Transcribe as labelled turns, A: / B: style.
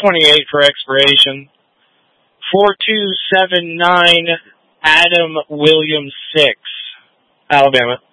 A: 428 for expiration. 4279 Adam Williams 6, Alabama.